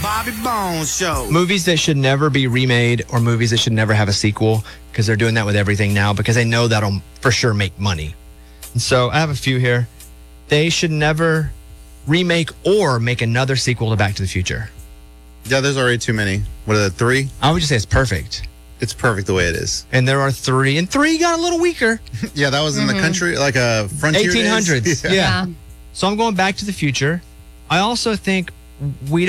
Bobby Bones Show. Movies that should never be remade or movies that should never have a sequel, because they're doing that with everything now because they know that'll for sure make money. And so I have a few here. They should never remake or make another sequel to Back to the Future. Yeah, there's already too many. What are the 3? I would just say it's perfect. It's perfect the way it is. And there are 3, and 3 got a little weaker. Yeah, that was in the country, like a frontier 1800s. days. Yeah. So I'm going Back to the Future. I also think we